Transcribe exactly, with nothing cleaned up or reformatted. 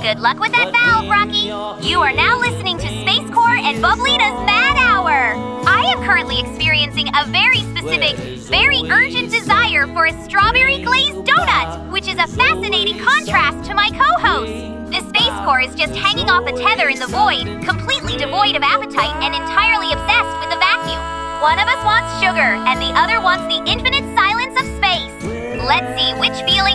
Good luck with that valve, Rocky. You are now listening to Space Core and Bubblita's Bad Hour. I am currently experiencing a very specific, very urgent desire for a strawberry glazed donut, which is a fascinating contrast to my co-host. The Space Core is just hanging off a tether in the void, completely devoid of appetite and entirely obsessed with the vacuum. One of us wants sugar, and the other wants the infinite silence of space. Let's see